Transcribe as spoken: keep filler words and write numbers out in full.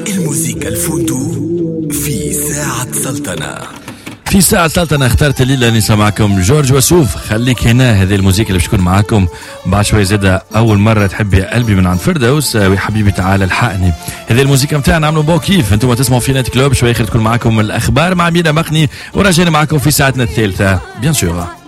الموسيقى الفوندو في ساعة سلطنة. في ساعة سلطنة اخترت الليلة أني معكم جورج وسوف. خليك هنا، هذه الموسيقى اللي باش تكون معاكم بعد شوي زادة. أول مرة تحب يا قلبي من عند فردوس، ويا حبيبي تعال الحقني. هذه الموسيقى متاعنا عملوا بو كيف انتم تسمعوا في نايت كلوب. شوي خير تكون معاكم الأخبار مع مينا مقني، ورجعنا معاكم في ساعتنا الثالثة بيان سور.